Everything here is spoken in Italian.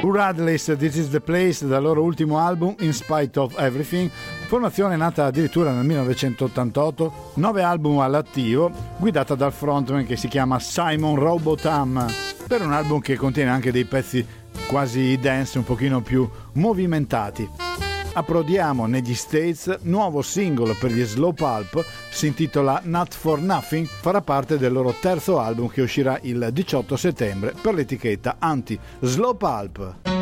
Radley's This Is The Place, dal loro ultimo album In Spite of Everything, formazione nata addirittura nel 1988, 9 album all'attivo, guidata dal frontman che si chiama Simon Robotham, per un album che contiene anche dei pezzi quasi dance, un pochino più movimentati. Approdiamo negli States, nuovo singolo per gli Slow Pulp, si intitola Not For Nothing, farà parte del loro terzo album che uscirà il 18 settembre per l'etichetta Anti Slow Pulp.